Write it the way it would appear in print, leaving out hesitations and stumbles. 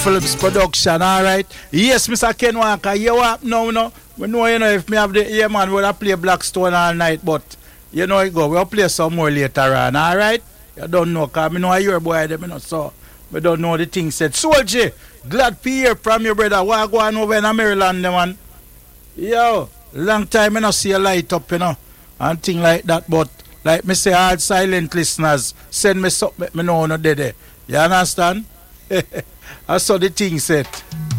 Phillips production, alright? Yes, Mr. Ken Walker, you what now, no? We know, you know, if me have the ear man, we'll play Blackstone all night, but you know it go, we'll play some more later on, alright? You don't know, because I know your boy, them, you know, so we don't know the thing said. Soldier, glad to hear from your brother. What going over in Maryland, man? Yo, long time I not see a light up, you know, and thing like that, but like me say, all silent listeners, send me something, me know no dead. You understand? I saw the thing said.